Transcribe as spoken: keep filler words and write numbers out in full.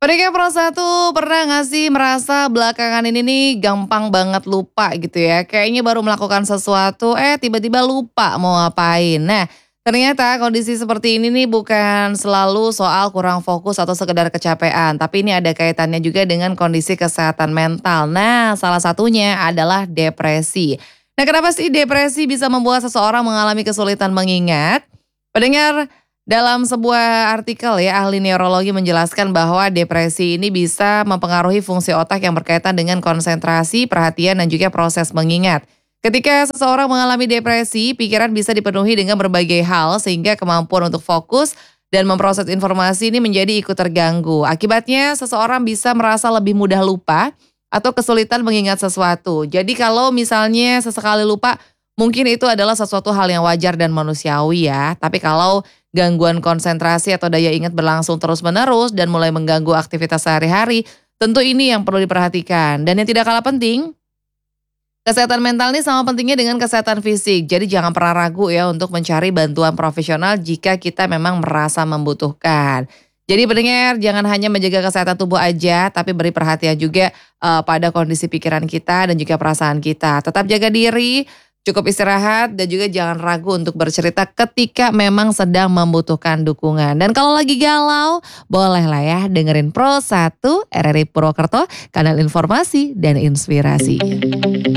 Pendengar Pro satu pernah nggak sih merasa belakangan ini nih gampang banget lupa gitu ya. Kayaknya baru melakukan sesuatu eh tiba-tiba lupa mau ngapain. Nah ternyata kondisi seperti ini nih bukan selalu soal kurang fokus atau sekedar kecapean. Tapi ini ada kaitannya juga dengan kondisi kesehatan mental. Nah salah satunya adalah depresi. Nah kenapa sih depresi bisa membuat seseorang mengalami kesulitan mengingat? Pendengar, dalam sebuah artikel ya, ahli neurologi menjelaskan bahwa depresi ini bisa mempengaruhi fungsi otak yang berkaitan dengan konsentrasi, perhatian, dan juga proses mengingat. Ketika seseorang mengalami depresi, pikiran bisa dipenuhi dengan berbagai hal sehingga kemampuan untuk fokus dan memproses informasi ini menjadi ikut terganggu. Akibatnya seseorang bisa merasa lebih mudah lupa atau kesulitan mengingat sesuatu. Jadi kalau misalnya sesekali lupa, mungkin itu adalah sesuatu hal yang wajar dan manusiawi ya. Tapi kalau gangguan konsentrasi atau daya ingat berlangsung terus-menerus dan mulai mengganggu aktivitas sehari-hari, tentu ini yang perlu diperhatikan. Dan yang tidak kalah penting, kesehatan mental ini sama pentingnya dengan kesehatan fisik. Jadi jangan pernah ragu ya untuk mencari bantuan profesional jika kita memang merasa membutuhkan. Jadi pendengar, jangan hanya menjaga kesehatan tubuh aja, tapi beri perhatian juga uh, pada kondisi pikiran kita dan juga perasaan kita. Tetap jaga diri, cukup istirahat, dan juga jangan ragu untuk bercerita ketika memang sedang membutuhkan dukungan. Dan kalau lagi galau, bolehlah ya dengerin Pro satu R R I Purwokerto, kanal informasi dan inspirasi.